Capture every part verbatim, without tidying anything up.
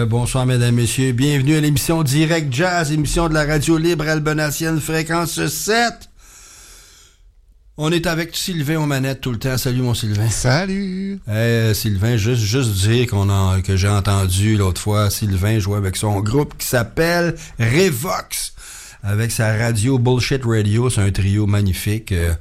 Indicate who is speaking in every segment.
Speaker 1: Bonsoir, mesdames, messieurs. Bienvenue à l'émission Direct Jazz, émission de la radio libre albenacienne, fréquence sept. On est avec Sylvain aux manettes tout le temps. Salut, mon Sylvain.
Speaker 2: Salut.
Speaker 1: Hey, Sylvain, juste, juste dire qu'on a, que j'ai entendu l'autre fois Sylvain jouer avec son groupe qui s'appelle Revox, avec sa radio Bullshit Radio. C'est un trio magnifique. Euh,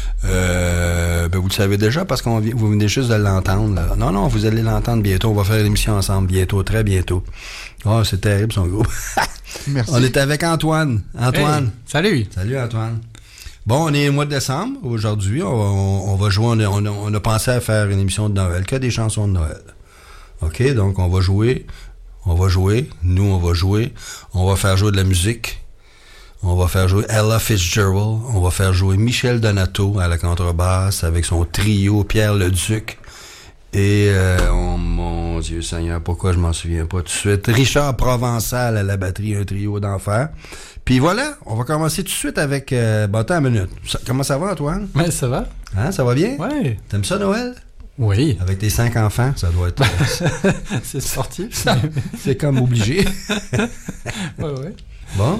Speaker 1: euh, ben vous le savez déjà parce qu'on vous venez juste de l'entendre. Là. Non, non, vous allez l'entendre bientôt. On va faire l'émission ensemble bientôt, très bientôt. Oh, c'est terrible son groupe.
Speaker 2: Merci.
Speaker 1: On est avec Antoine. Antoine.
Speaker 3: Hey, salut.
Speaker 1: Salut, Antoine. Bon, on est au mois de décembre. Aujourd'hui, on, on, on va jouer. On a, on, a, on a pensé à faire une émission de Noël, que des chansons de Noël. OK? Donc, on va jouer. On va jouer. Nous, on va jouer. On va faire jouer de la musique. On va faire jouer Ella Fitzgerald. On va faire jouer Michel Donato à la contrebasse avec son trio Pierre Leduc. Et, euh, oh mon Dieu Seigneur, pourquoi je m'en souviens pas tout de suite. Richard Provençal à la batterie, un trio d'enfer. Puis voilà, on va commencer tout de suite avec... Euh, bon, attends une minute. Ça, comment ça va, Antoine?
Speaker 3: Ouais, ça va.
Speaker 1: Hein, ça va bien?
Speaker 3: Ouais.
Speaker 1: T'aimes ça, Noël?
Speaker 3: Oui.
Speaker 1: Avec tes cinq enfants, ça doit être...
Speaker 3: C'est sportif.
Speaker 1: C'est comme obligé.
Speaker 3: Ouais, ouais.
Speaker 1: Bon.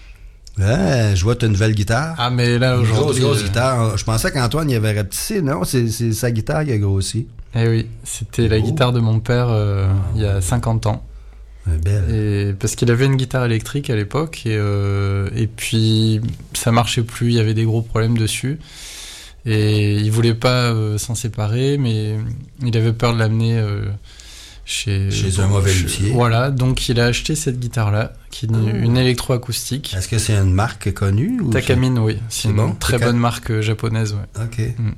Speaker 1: Ouais, je vois que t'as une nouvelle guitare.
Speaker 3: Ah, mais là, aujourd'hui...
Speaker 1: Grosse, grosse
Speaker 3: euh...
Speaker 1: guitare. Je pensais qu'Antoine, il avait rapetissé. Non, c'est, c'est sa guitare qui a grossi.
Speaker 3: Eh oui, c'était la
Speaker 1: oh.
Speaker 3: guitare de mon père euh, il y a cinquante ans.
Speaker 1: Belle.
Speaker 3: Et parce qu'il avait une guitare électrique à l'époque et, euh, et puis ça marchait plus, il y avait des gros problèmes dessus et il voulait pas euh, s'en séparer, mais il avait peur de l'amener euh, chez,
Speaker 1: chez
Speaker 3: bon,
Speaker 1: un mauvais
Speaker 3: chez,
Speaker 1: luthier.
Speaker 3: Voilà, donc il a acheté cette guitare là qui est une, oh. une électroacoustique.
Speaker 1: Est-ce que c'est une marque connue ou
Speaker 3: Takamine, oui, c'est, c'est une bon? très Taka... bonne marque euh, japonaise. Ouais.
Speaker 1: Ok.
Speaker 3: Mm.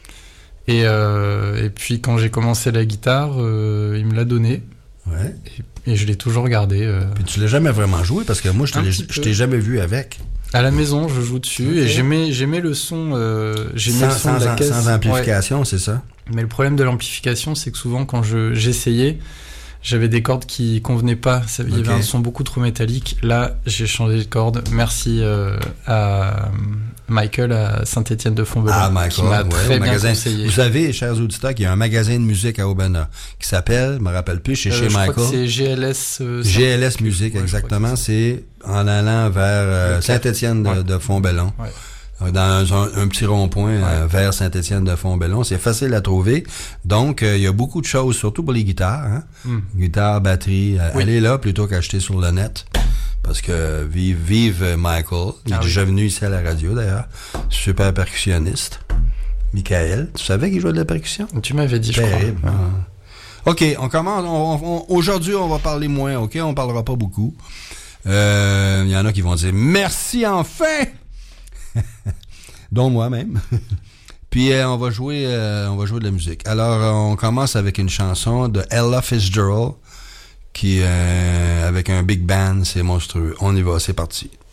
Speaker 3: Et, euh, et puis quand j'ai commencé la guitare, euh, il me l'a donnée.
Speaker 1: Ouais.
Speaker 3: Et, et je l'ai toujours gardée. Euh...
Speaker 1: Puis tu l'as jamais vraiment joué parce que moi je, te je t'ai jamais vu avec.
Speaker 3: À la maison, je joue dessus okay. et j'aimais, j'aimais le son. Euh, j'aimais
Speaker 1: sans,
Speaker 3: le son
Speaker 1: sans,
Speaker 3: de la caisse.
Speaker 1: Sans amplification, ouais. C'est ça.
Speaker 3: Mais le problème de l'amplification, c'est que souvent quand je, j'essayais, j'avais des cordes qui convenaient pas. Ça, il y okay. avait un son beaucoup trop métallique. Là, j'ai changé de corde. Merci euh, à Michael à Saint-Étienne-de-Fontbellon
Speaker 1: ah, Michael,
Speaker 3: qui m'a
Speaker 1: ouais,
Speaker 3: très bien
Speaker 1: magasin.
Speaker 3: conseillé.
Speaker 1: Vous savez, chers auditeurs, qu'il y a un magasin de musique à Aubenas qui s'appelle, je me rappelle plus, chez,
Speaker 3: euh,
Speaker 1: chez
Speaker 3: je
Speaker 1: Michael.
Speaker 3: Crois que c'est G L S. Euh,
Speaker 1: G L S Musique, ouais, exactement. C'est, c'est en allant vers euh, Saint-Étienne de,
Speaker 3: ouais.
Speaker 1: de Fontbellon. Ouais. Dans un, un petit rond-point ouais. euh, vers Saint-Étienne-de-Fontbellon. C'est facile à trouver. Donc, euh, il y a beaucoup de choses, surtout pour les guitares. Hein? Mm. Guitare, batterie. Oui. Allez là plutôt qu'acheter sur le net. Parce que vive, vive Michael. Il est ah déjà oui. venu ici à la radio, d'ailleurs. Super percussionniste. Michael. Tu savais qu'il jouait de la percussion?
Speaker 3: Tu m'avais dit,
Speaker 1: Terrible.
Speaker 3: je crois.
Speaker 1: Ah. OK, on commence. On, on, aujourd'hui, on va parler moins. OK, on parlera pas beaucoup. Il euh, y en a qui vont dire « Merci, enfin! » dont moi-même. Puis euh, on va jouer euh, on va jouer de la musique. Alors euh, on commence avec une chanson de Ella Fitzgerald qui euh, avec un big band, c'est monstrueux. On y va, c'est parti.